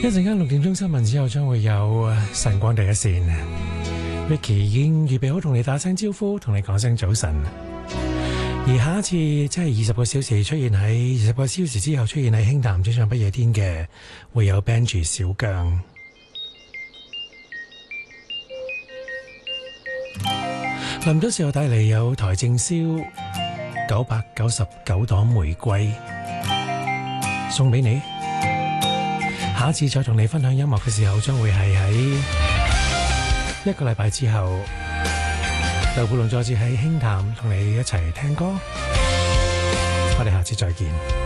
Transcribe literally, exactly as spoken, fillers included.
一陣間六點鐘新聞之後，將會有晨光第一線。Vicky 已經預備好同你打聲招呼，同你講聲早晨。而下一次即係二十個小時出現喺二十個小時之後出現喺輕談職場不夜天嘅，會有 Benji 小將。臨咗時候帶嚟有邰正宵九百九十九朵玫瑰送俾你。下一次再同你分享音樂嘅時候，將會係喺一個禮拜之後。劉富龍再次喺輕談同你一齊聽歌，我哋下次再見。